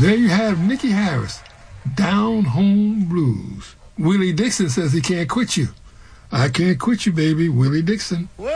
there you have Nikki Harris, Down Home Blues. Willie Dixon says he can't quit you. I can't quit you, baby. Willie Dixon. Well,